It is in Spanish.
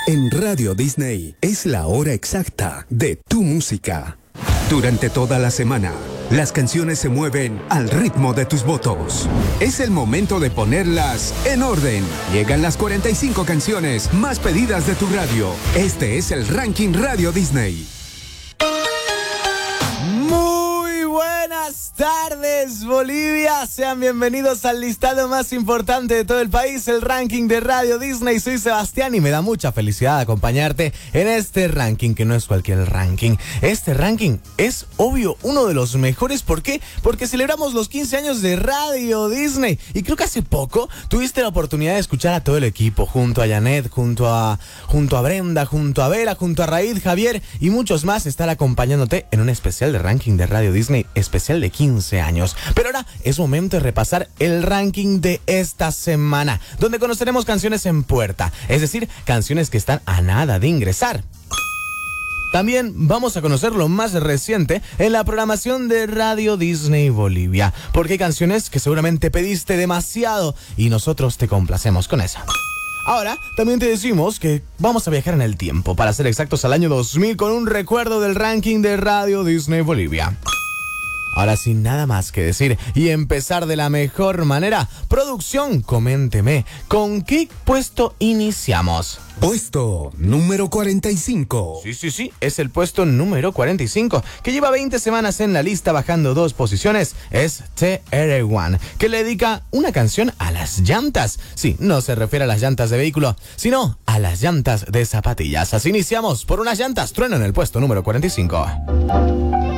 En Radio Disney es la hora exacta de tu música. Durante toda la semana, las canciones se mueven al ritmo de tus votos. Es el momento de ponerlas en orden. Llegan las 45 canciones más pedidas de tu radio. Este es el Ranking Radio Disney. Buenas tardes, Bolivia. Sean bienvenidos al listado más importante de todo el país, el ranking de Radio Disney. Soy Sebastián y me da mucha felicidad acompañarte en este ranking, que no es cualquier ranking. Este ranking es, obvio, uno de los mejores. ¿Por qué? Porque celebramos los 15 años de Radio Disney. Y creo que hace poco tuviste la oportunidad de escuchar a todo el equipo, junto a Janet, junto a Brenda, junto a Vera, junto a Raíd, Javier y muchos más, estar acompañándote en un especial de ranking de Radio Disney, especial de 15 años. Pero ahora es momento de repasar el ranking de esta semana, donde conoceremos canciones en puerta, es decir, canciones que están a nada de ingresar. También vamos a conocer lo más reciente en la programación de Radio Disney Bolivia, porque hay canciones que seguramente pediste demasiado y nosotros te complacemos con eso. Ahora, también te decimos que vamos a viajar en el tiempo, para ser exactos al año 2000, con un recuerdo del ranking de Radio Disney Bolivia. Ahora, sin nada más que decir y empezar de la mejor manera, producción, coménteme, ¿con qué puesto iniciamos? Puesto número 45. Sí, es el puesto número 45, que lleva 20 semanas en la lista, bajando 2 posiciones. Es TR1, que le dedica una canción a las llantas. Sí, no se refiere a las llantas de vehículo, sino a las llantas de zapatillas. Así iniciamos por unas llantas trueno en el puesto número 45.